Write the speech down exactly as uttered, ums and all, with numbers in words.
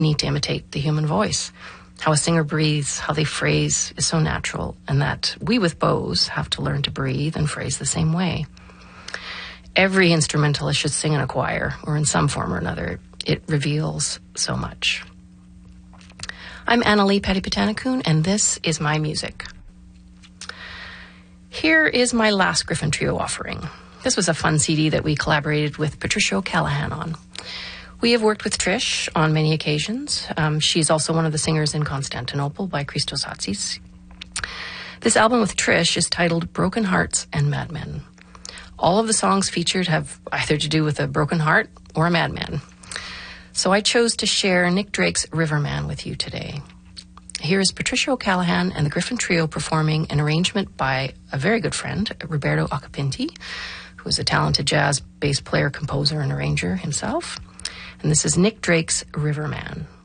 need to imitate the human voice. How a singer breathes, how they phrase is so natural, and that we with bows have to learn to breathe and phrase the same way. Every instrumentalist should sing in a choir or in some form or another. It reveals so much. I'm Annalee Pettypetanakoon, and this is my music. Here is my last Griffin Trio offering. This was a fun C D that we collaborated with Patricia O'Callaghan on. We have worked with Trish on many occasions. Um, she's also one of the singers in Constantinople by Christos Hatsis. This album with Trish is titled Broken Hearts and Madmen. All of the songs featured have either to do with a broken heart or a madman. So I chose to share Nick Drake's Riverman with you today. Here is Patricia O'Callaghan and the Griffin Trio performing an arrangement by a very good friend, Roberto Acapinti, who is a talented jazz bass player, composer, and arranger himself. And this is Nick Drake's Riverman.